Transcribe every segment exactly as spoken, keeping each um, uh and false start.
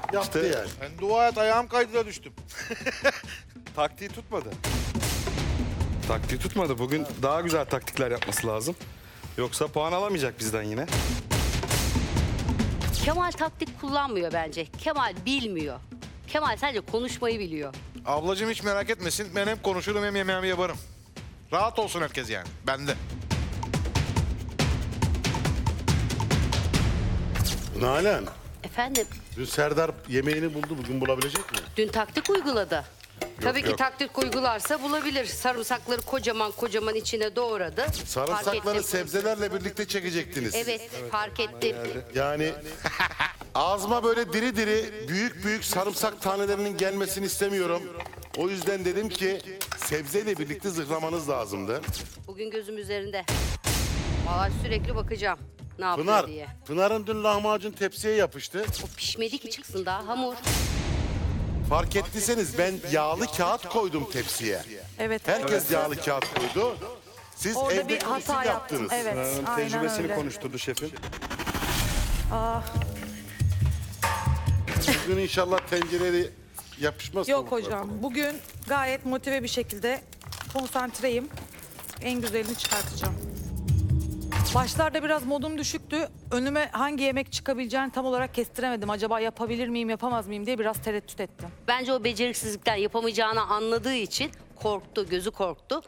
Yaptı İşte- yani. Ben dua et ayağım kaydı da düştüm. Taktiği tutmadı. Taktiği tutmadı. Bugün daha güzel taktikler yapması lazım. Yoksa puan alamayacak bizden yine. Kemal taktik kullanmıyor bence. Kemal bilmiyor. Kemal sadece konuşmayı biliyor. Ablacığım hiç merak etmesin. Ben hem konuşurum hem yemeğimi yaparım. Rahat olsun herkes yani. Bende. Nalan, Efendim, dün Serdar yemeğini buldu. Bugün bulabilecek mi? dün taktik uyguladı. Tabii ki yok. taktik uygularsa bulabilir. Sarımsakları kocaman kocaman içine doğradı. Fark Sarımsakları ettim. sebzelerle birlikte çekecektiniz. Evet, fark ettim. Yani ağzıma böyle diri diri büyük büyük sarımsak tanelerinin gelmesini istemiyorum. O yüzden dedim ki sebzeyle birlikte zırhlamanız lazımdı. Bugün gözüm üzerinde. Vallahi sürekli bakacağım. Ne yapıyor Pınar, diye. Pınar'ın dün lahmacun tepsiye yapıştı. O pişmedi ki çıksın daha hamur. Fark ettiyseniz ben yağlı kağıt koydum tepsiye. Evet. Herkes yağlı kağıt koydu. Siz Orada evde bir usul hata yaptım. yaptınız. Evet, Pınar'ın aynen tecrübesini öyle. konuşturdu şefim. Bugün inşallah tencereleri yapışmaz. Yok tavuklar hocam. falan. Bugün gayet motive bir şekilde konsantreyim. En güzelini çıkartacağım. Başlarda biraz modum düşüktü. Önüme hangi yemek çıkabileceğini tam olarak kestiremedim. Acaba yapabilir miyim, yapamaz mıyım diye biraz tereddüt ettim. Bence o beceriksizlikten yapamayacağını anladığı için korktu, gözü korktu.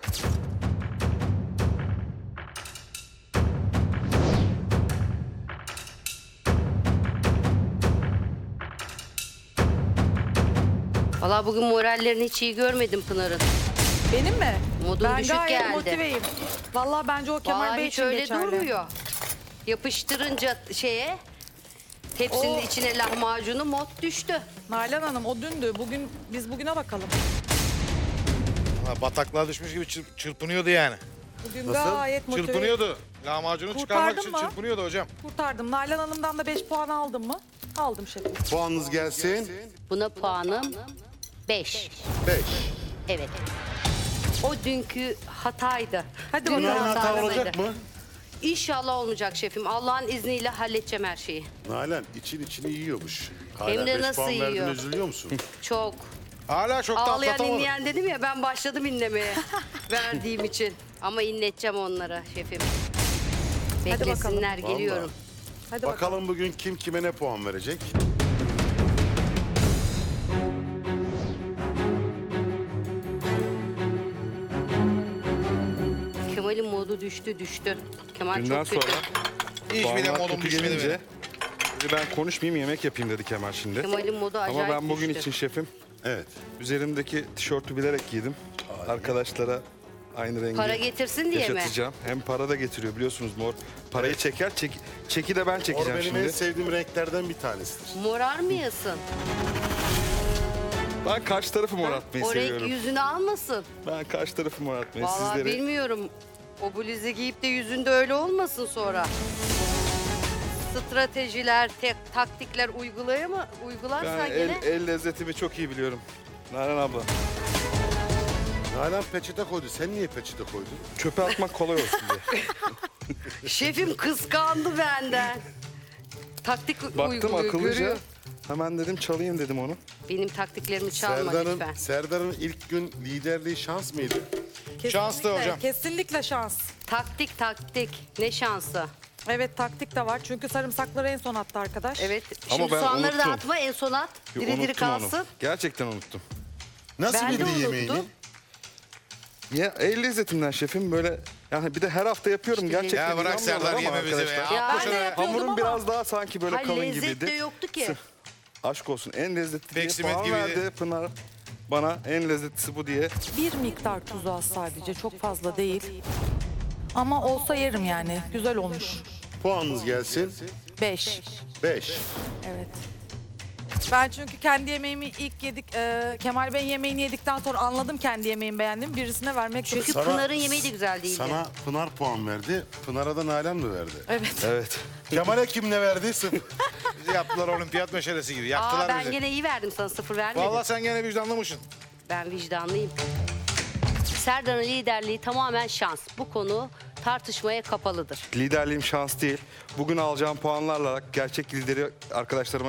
Vallahi bugün morallerini hiç iyi görmedim Pınar'ın. Benim mi? Modun ben düşük gayet geldi. motiveyim. Vallahi bence o Kemal Vallahi Bey hiç için öyle geçerli. durmuyor. Yapıştırınca şeye, tepsinin O- içine lahmacunu mod düştü. Nalan Hanım o dündü. Bugün biz bugüne bakalım. Ha, bataklığa düşmüş gibi çırp- çırpınıyordu yani. Bugün Nasıl? gayet motive. Çırpınıyordu. Lahmacunu çıkarmak Kurtardın için mı? çırpınıyordu hocam. Kurtardım. Nalan Hanım'dan da beş puan aldım mı? Aldım şefim. Puanınız gelsin. Buna puanım beş. Beş. Evet. O dünkü hataydı. Hadi Dünkü bakalım. Pınar'ın hata hatasıydı. olacak mı? İnşallah olmayacak şefim. Allah'ın izniyle halledeceğim her şeyi. Nalan için içini yiyormuş. Hala Hem de beş nasıl puan verdin, yiyor? üzülüyor musun? Çok. Hala çok da Ağlayan atlatamadım. inleyen dedim ya, ben başladım inlemeye verdiğim için. Ama inleteceğim onlara şefim. Hadi Beklesinler, bakalım. geliyorum. Hadi bakalım. Bakalım bugün kim kime ne puan verecek? Kemal'in modu düştü düştü. Kemal Dünden çok kötü. sonra Hiç bile puanlar modum kötü düşmedi gelince benim. dedi ben konuşmayayım yemek yapayım dedi Kemal şimdi. Kemal'in modu acayip Ama ben bugün düştü. için şefim Evet. üzerimdeki tişörtü bilerek giydim. Arkadaşlara aynı rengi Para getirsin diye mi? yaşatacağım. Hem para da getiriyor biliyorsunuz mor. Parayı çeker, çek, çeki de ben O çekeceğim benim en şimdi. sevdiğim renklerden bir tanesidir. Morarmayasın. Ben karşı tarafı mor atmayı O renk seviyorum. yüzünü almasın. Ben karşı tarafı mor atmayı Vallahi sizlere. bilmiyorum. O bluzu giyip de yüzünde öyle olmasın sonra. Stratejiler, tek, taktikler uygulaya mı? Uygularsan Ben gene. el, el lezzetimi çok iyi biliyorum. Nalan abla. Nalan peçete koydu. Sen niye peçete koydun? Çöpe atmak kolay olsun diye. Şefim kıskandı benden. Taktik Baktım uyguluyor, akıllıca. görüyor. Hemen dedim çalayım dedim onu. Benim taktiklerimi çalma Serdar'ın lütfen. Serdar'ın ilk gün liderliği şans mıydı? Şanslı Kesinlikle, hocam. Kesinlikle şans. Taktik taktik. Ne şansı. Evet taktik de var. Çünkü sarımsakları en son attı arkadaş. Evet. Ama Şimdi ben soğanları da unuttum. atma, en son at. Yo, Diri diri unuttum onu. kalsın. Gerçekten unuttum. Nasıl Ben de bildi unuttum. yemeğini? Ya el lezzetimden şefim böyle yani bir de her hafta yapıyorum İşte gerçekten. Ya bırak inanmıyorlar Serdar, ama yeme bizi be arkadaşlar. ya. Ya Atma şunu ne ya. yapıyordum Hamurun ama. biraz daha sanki böyle Hayır, kalın lezzet gibiydi. de yoktu ki. Sırf aşk olsun en lezzetli diye Peksimet puan gibiydi. verdi Pınar. Bana en lezzetlisi bu diye. Bir miktar tuzu az sadece. Çok fazla değil. Ama olsa yerim yani. Güzel olmuş. Puanınız gelsin. Beş. Beş. Evet. Ben çünkü kendi yemeğimi ilk yedik, e, Kemal Bey'in yemeğini yedikten sonra anladım kendi yemeğimi beğendim. Birisine vermek çok... Çünkü Sana- Pınar'ın yemeği de güzel değildi. Sana Pınar puan verdi. Pınar'a da Nalan mı verdi? Evet. Evet. Kemal'e kim ne verdi? Sıfır. Bizi yaptılar olimpiyat meşalesi gibi. Aa, Yaktılar ben bizi. gene iyi verdim sana, sıfır vermedim. Vallahi sen gene vicdanlımışsın. Ben vicdanlıyım. Serdar'ın liderliği tamamen şans. Bu konu tartışmaya kapalıdır. Liderliğim şans değil. Bugün alacağım puanlarla gerçek lideri arkadaşlarıma